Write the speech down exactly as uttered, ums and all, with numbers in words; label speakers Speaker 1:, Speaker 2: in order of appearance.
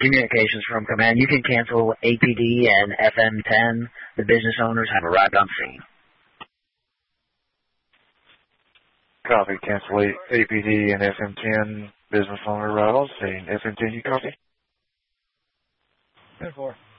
Speaker 1: Communications from command. You can cancel A P D and F M ten. The business owners have arrived on scene.
Speaker 2: Copy. Cancel A P D and F M ten. Business owner arrival. Saying F M ten, you copy?
Speaker 3: ten four.